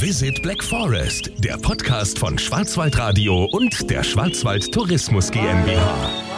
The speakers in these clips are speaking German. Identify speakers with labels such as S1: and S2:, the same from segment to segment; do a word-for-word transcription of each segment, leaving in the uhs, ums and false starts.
S1: Visit Black Forest, der Podcast von Schwarzwaldradio und der Schwarzwald Tourismus GmbH.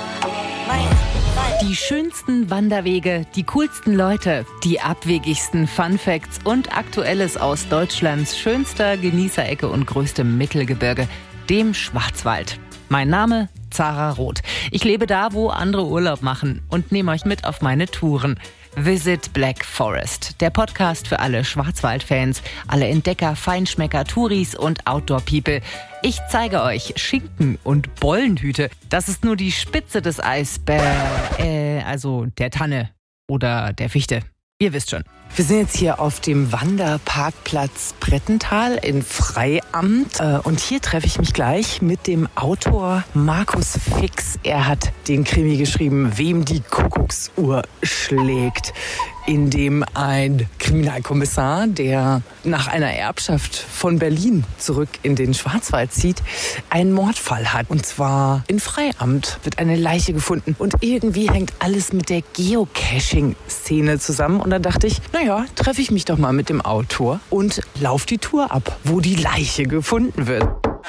S2: Die schönsten Wanderwege, die coolsten Leute, die abwegigsten Funfacts und Aktuelles aus Deutschlands schönster Genießerecke und größtem Mittelgebirge, dem Schwarzwald. Mein Name Zara Roth. Ich lebe da, wo andere Urlaub machen und nehme euch mit auf meine Touren. Visit Black Forest, der Podcast für alle Schwarzwald-Fans, alle Entdecker, Feinschmecker, Touris und Outdoor-People. Ich zeige euch Schinken und Bollenhüte. Das ist nur die Spitze des Eisbergs, äh, also der Tanne oder der Fichte. Ihr wisst schon. Wir sind jetzt hier auf dem Wanderparkplatz Brettental in Freiamt. Und hier treffe ich mich gleich mit dem Autor Markus Fix. Er hat den Krimi geschrieben, Wem die Kuckucksuhr schlägt, in dem ein Kriminalkommissar, der nach einer Erbschaft von Berlin zurück in den Schwarzwald zieht, einen Mordfall hat. Und zwar in Freiamt wird eine Leiche gefunden. Und irgendwie hängt alles mit der Geocaching-Szene zusammen. Und dann dachte ich, naja, treffe ich mich doch mal mit dem Autor und lauf die Tour ab, wo die Leiche gefunden wird.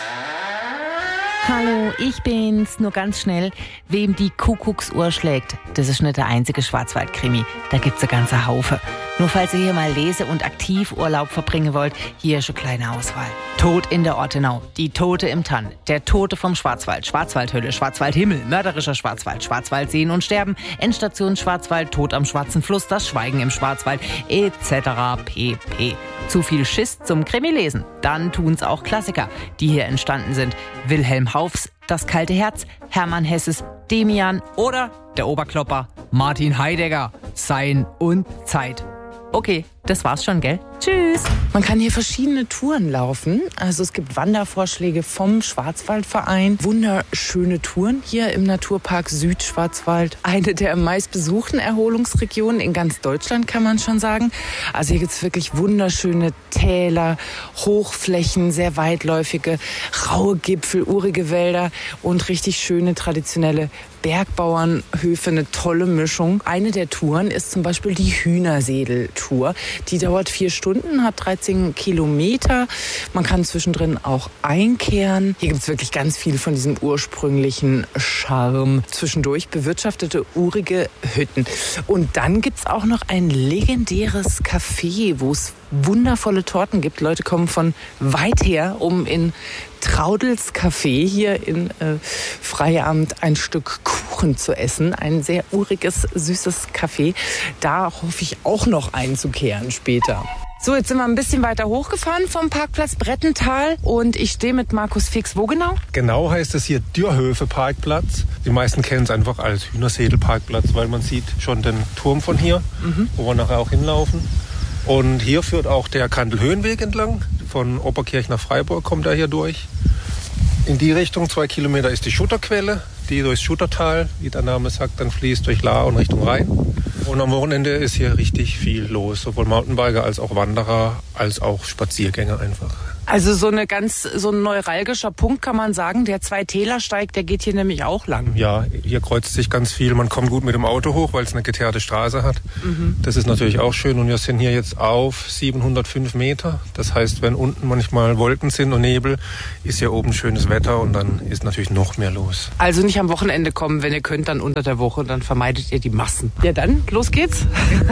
S2: Hallo, ich bin's. Nur ganz schnell. Wem die Kuckucksuhr schlägt, das ist nicht der einzige Schwarzwald-Krimi. Da gibt's eine ganze Haufe. Nur falls ihr hier mal Lese- und Aktivurlaub verbringen wollt, hier ist eine kleine Auswahl. Tod in der Ortenau, die Tote im Tann, der Tote vom Schwarzwald, Schwarzwaldhölle, Schwarzwaldhimmel, mörderischer Schwarzwald, Schwarzwald sehen und sterben, Endstation Schwarzwald, Tod am Schwarzen Fluss, das Schweigen im Schwarzwald, et cetera pp. Zu viel Schiss zum Krimi lesen? Dann tun's auch Klassiker, die hier entstanden sind. Wilhelm Haufs Das kalte Herz, Hermann Hesses Demian oder der Oberklopper Martin Heidegger, Sein und Zeit. Okay, das war's schon, gell? Tschüss! Man kann hier verschiedene Touren laufen. Also es gibt Wandervorschläge vom Schwarzwaldverein. Wunderschöne Touren hier im Naturpark Südschwarzwald. Eine der meistbesuchten Erholungsregionen in ganz Deutschland, kann man schon sagen. Also hier gibt's wirklich wunderschöne Täler, Hochflächen, sehr weitläufige, raue Gipfel, urige Wälder und richtig schöne traditionelle Bergbauernhöfe, eine tolle Mischung. Eine der Touren ist zum Beispiel die Hühnersedel-Tour. Die dauert vier Stunden, hat dreizehn Kilometer. Man kann zwischendrin auch einkehren. Hier gibt es wirklich ganz viel von diesem ursprünglichen Charme. Zwischendurch bewirtschaftete urige Hütten. Und dann gibt es auch noch ein legendäres Café, wo es wundervolle Torten gibt. Leute kommen von weit her, um in Traudels Café hier in äh, Freiamt ein Stück Kuchen zu essen. Ein sehr uriges, süßes Café. Da hoffe ich auch noch einzukehren später. So, jetzt sind wir ein bisschen weiter hochgefahren vom Parkplatz Brettental und ich stehe mit Markus Fix. Wo genau?
S3: Genau heißt es hier Dürhöfe-Parkplatz. Die meisten kennen es einfach als Hühnersedel-Parkplatz, weil man sieht schon den Turm von hier, mhm. wo wir nachher auch hinlaufen. Und hier führt auch der Kandelhöhenweg entlang. Von Oberkirch nach Freiburg kommt er hier durch. In die Richtung, zwei Kilometer, ist die Schutterquelle, die durchs Schuttertal, wie der Name sagt, dann fließt durch Lahr und Richtung Rhein. Und am Wochenende ist hier richtig viel los, sowohl Mountainbiker als auch Wanderer, als auch Spaziergänger einfach.
S2: Also so eine ganz, so ein neuralgischer Punkt kann man sagen, der Zwei-Täler-Steig, der geht hier nämlich auch lang.
S3: Ja, hier kreuzt sich ganz viel. Man kommt gut mit dem Auto hoch, weil es eine geteerte Straße hat. Mhm. Das ist natürlich auch schön. Und wir sind hier jetzt auf siebenhundertfünf Meter. Das heißt, wenn unten manchmal Wolken sind und Nebel, ist hier oben schönes Wetter und dann ist natürlich noch mehr los.
S2: Also nicht am Wochenende kommen, wenn ihr könnt, dann unter der Woche, dann vermeidet ihr die Massen. Ja dann, los geht's.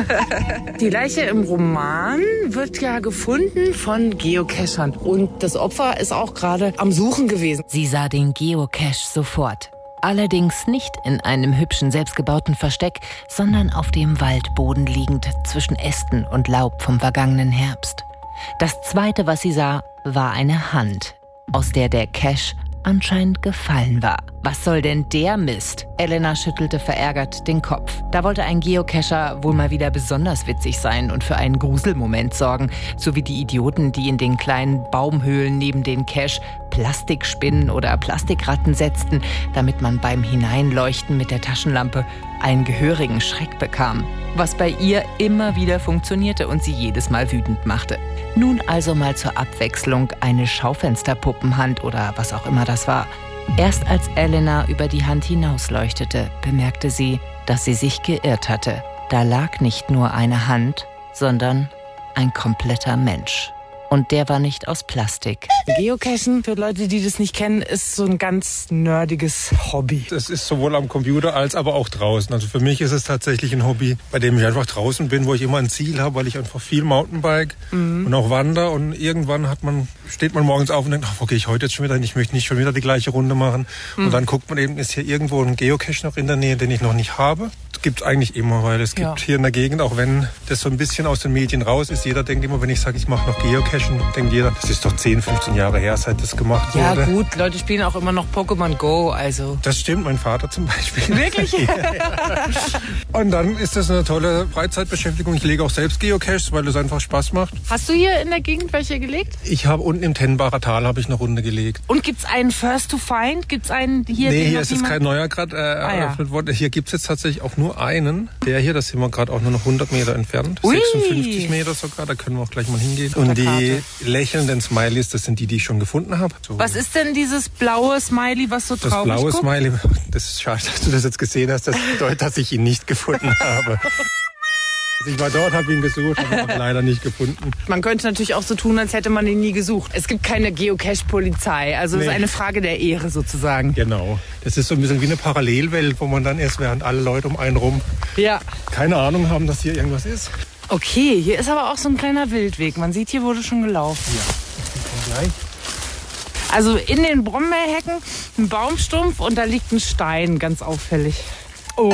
S2: Die Leiche im Roman wird ja gefunden von Geocachern. Und das Opfer ist auch gerade am Suchen gewesen. Sie sah den Geocache sofort. Allerdings nicht in einem hübschen, selbstgebauten Versteck, sondern auf dem Waldboden liegend zwischen Ästen und Laub vom vergangenen Herbst. Das Zweite, was sie sah, war eine Hand, aus der der Cache anscheinend gefallen war. Was soll denn der Mist? Elena schüttelte verärgert den Kopf. Da wollte ein Geocacher wohl mal wieder besonders witzig sein und für einen Gruselmoment sorgen, so wie die Idioten, die in den kleinen Baumhöhlen neben den Cache Plastikspinnen oder Plastikratten setzten, damit man beim Hineinleuchten mit der Taschenlampe einen gehörigen Schreck bekam. Was bei ihr immer wieder funktionierte und sie jedes Mal wütend machte. Nun also mal zur Abwechslung eine Schaufensterpuppenhand oder was auch immer das war. Erst als Elena über die Hand hinausleuchtete, bemerkte sie, dass sie sich geirrt hatte. Da lag nicht nur eine Hand, sondern ein kompletter Mensch. Und der war nicht aus Plastik.
S4: Geocachen, für Leute, die das nicht kennen, ist so ein ganz nerdiges Hobby.
S3: Das ist sowohl am Computer als aber auch draußen. Also für mich ist es tatsächlich ein Hobby, bei dem ich einfach draußen bin, wo ich immer ein Ziel habe, weil ich einfach viel Mountainbike mhm. und auch wandere. Und irgendwann hat man, steht man morgens auf und denkt, ach, wo gehe ich heute jetzt schon wieder hin? Ich möchte nicht schon wieder die gleiche Runde machen. Mhm. Und dann guckt man eben, ist hier irgendwo ein Geocache noch in der Nähe, den ich noch nicht habe. Das gibt es eigentlich immer, weil es gibt ja. hier in der Gegend, auch wenn das so ein bisschen aus den Medien raus ist, jeder denkt immer, wenn ich sage, ich mache noch Geocachen, denkt jeder, das ist doch zehn, fünfzehn Jahre her, seit das gemacht
S4: ja,
S3: wurde.
S4: Ja gut, Leute spielen auch immer noch Pokémon Go, also.
S3: Das stimmt, mein Vater zum Beispiel.
S4: Wirklich?
S3: ja, ja. Und dann ist das eine tolle Freizeitbeschäftigung. Ich lege auch selbst Geocaches, weil es einfach Spaß macht.
S4: Hast du hier in der Gegend welche gelegt?
S3: Ich habe unten im Tennbacher Tal habe ich eine Runde gelegt.
S4: Und gibt es einen First to Find? Gibt es einen hier?
S3: Nee, hier ist jetzt kein neuer gerade äh, ah, eröffnet ja. worden. Hier gibt es jetzt tatsächlich auch nur einen. Der hier, das sind wir gerade auch nur noch hundert Meter entfernt. Ui. sechsundfünfzig Meter sogar, da können wir auch gleich mal hingehen. Und die lächelnden Smileys, das sind die, die ich schon gefunden habe. So.
S4: Was ist denn dieses blaue Smiley, was so
S3: das
S4: traurig
S3: blaue
S4: guckt?
S3: Smiley, das ist schade, dass du das jetzt gesehen hast. Das bedeutet, dass ich ihn nicht gefunden habe. Ich war dort, habe ihn gesucht, aber auch leider nicht gefunden.
S4: Man könnte natürlich auch so tun, als hätte man ihn nie gesucht. Es gibt keine Geocache-Polizei, also es nee. ist eine Frage der Ehre sozusagen.
S3: Genau. Das ist so ein bisschen wie eine Parallelwelt, wo man dann erst, während alle Leute um einen rum
S4: ja.
S3: keine Ahnung haben, dass hier irgendwas ist.
S4: Okay, hier ist aber auch so ein kleiner Wildweg. Man sieht, hier wurde schon gelaufen.
S3: Ja, das sieht man gleich.
S4: Also in den Brombeerhecken ein Baumstumpf und da liegt ein Stein, ganz auffällig. Oho!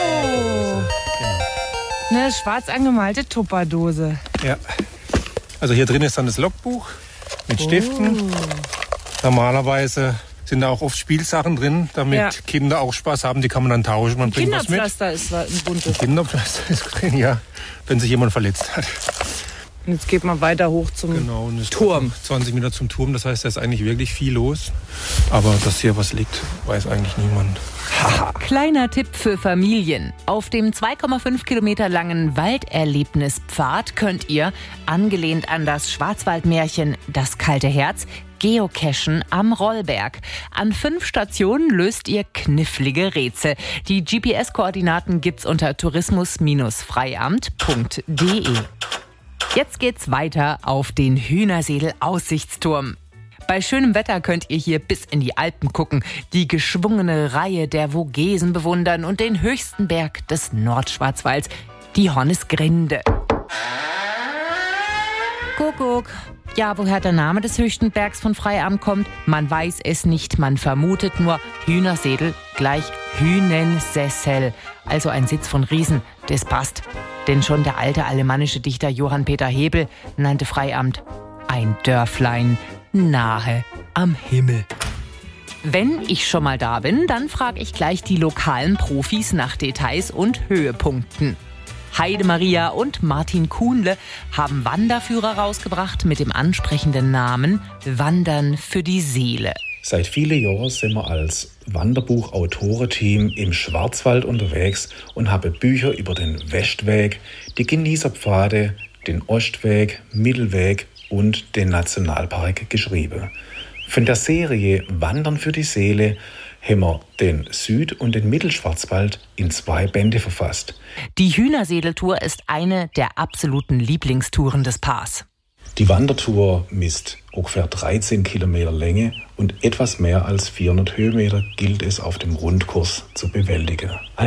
S4: Eine schwarz angemalte Tupperdose.
S3: Ja. Also hier drin ist dann das Logbuch mit Stiften. Oh. Normalerweise sind da auch oft Spielsachen drin, damit ja. Kinder auch Spaß haben. Die kann man dann tauschen. Man
S4: ein
S3: bringt was mit.
S4: Kinderpflaster ist ein buntes.
S3: Ein Kinderpflaster ist drin, ja. Wenn sich jemand verletzt hat.
S4: Und jetzt geht man weiter hoch zum
S3: genau, und es
S4: Turm.
S3: zwanzig Meter zum Turm, das heißt, da ist eigentlich wirklich viel los. Aber dass hier was liegt, weiß eigentlich niemand.
S2: Kleiner Tipp für Familien. Auf dem zwei Komma fünf Kilometer langen Walderlebnispfad könnt ihr, angelehnt an das Schwarzwaldmärchen Das kalte Herz, geocachen am Rollberg. An fünf Stationen löst ihr knifflige Rätsel. Die G P S-Koordinaten gibt's unter tourismus freiamt punkt de. Jetzt geht's weiter auf den Hühnersedel-Aussichtsturm. Bei schönem Wetter könnt ihr hier bis in die Alpen gucken, die geschwungene Reihe der Vogesen bewundern und den höchsten Berg des Nordschwarzwalds, die Hornisgrinde. Kuckuck. Ja, woher der Name des höchsten Bergs von Freiamt kommt, man weiß es nicht, man vermutet nur Hühnersedel gleich Hühnensessel, also ein Sitz von Riesen, das passt. Denn schon der alte alemannische Dichter Johann Peter Hebel nannte Freiamt ein Dörflein nahe am Himmel. Wenn ich schon mal da bin, dann frage ich gleich die lokalen Profis nach Details und Höhepunkten. Heidemaria und Martin Kuhnle haben Wanderführer rausgebracht mit dem ansprechenden Namen Wandern für die Seele.
S5: Seit vielen Jahren sind wir als Wanderbuch-Autorenteam im Schwarzwald unterwegs und haben Bücher über den Westweg, die Genießerpfade, den Ostweg, Mittelweg und den Nationalpark geschrieben. Von der Serie Wandern für die Seele haben wir den Süd- und den Mittelschwarzwald in zwei Bände verfasst.
S2: Die Hühnersedeltour ist eine der absoluten Lieblingstouren des Paars.
S5: Die Wandertour misst ungefähr dreizehn Kilometer Länge und etwas mehr als vierhundert Höhenmeter gilt es auf dem Rundkurs zu bewältigen.